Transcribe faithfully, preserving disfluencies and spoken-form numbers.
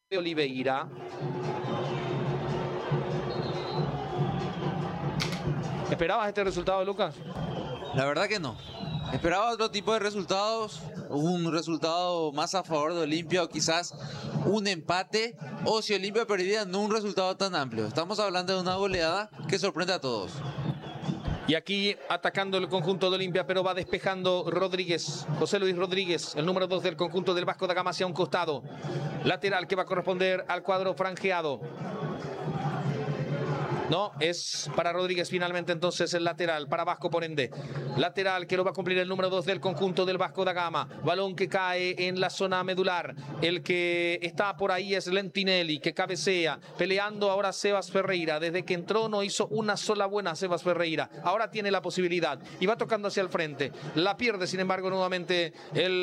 Oliveira. ¿Esperabas este resultado, Lucas? La verdad que no. Esperaba otro tipo de resultados, un resultado más a favor de Olimpia o quizás un empate, o si Olimpia perdía, no un resultado tan amplio. Estamos hablando de una goleada que sorprende a todos. Y aquí atacando el conjunto de Olimpia, pero va despejando Rodríguez, José Luis Rodríguez, el número dos del conjunto del Vasco da Gama hacia un costado. Lateral que va a corresponder al cuadro franjeado. No, es para Rodríguez finalmente entonces el lateral, para Vasco por ende. Lateral que lo va a cumplir el número dos del conjunto del Vasco da Gama. Balón que cae en la zona medular. El que está por ahí es Lentinelli, que cabecea. Peleando ahora Sebas Ferreira. Desde que entró no hizo una sola buena Sebas Ferreira. Ahora tiene la posibilidad y va tocando hacia el frente. La pierde sin embargo nuevamente el